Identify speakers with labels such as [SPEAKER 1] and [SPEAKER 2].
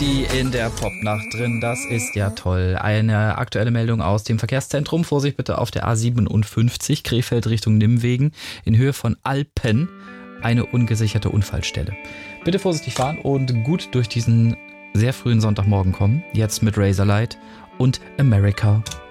[SPEAKER 1] Lady in der Popnacht drin, das ist ja toll. Eine aktuelle Meldung aus dem Verkehrszentrum. Vorsicht bitte auf der A57, Krefeld Richtung Nimwegen, in Höhe von Alpen, eine ungesicherte Unfallstelle. Bitte vorsichtig fahren und gut durch diesen sehr frühen Sonntagmorgen kommen. Jetzt mit Razorlight und America